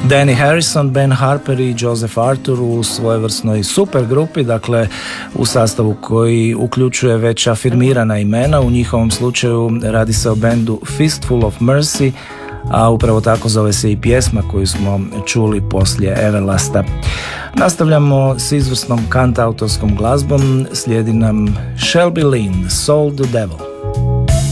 Danny Harrison, Ben Harper i Joseph Arthur u svojevrsnoj super grupi, dakle u sastavu koji uključuje već afirmirana imena. U njihovom slučaju radi se o bendu Fistful of Mercy, a upravo tako zove se i pjesma koju smo čuli poslije Everlasta. Nastavljamo s izvrsnom kantautorskom glazbom, slijedi nam Shelby Lynne, Soul the Devil.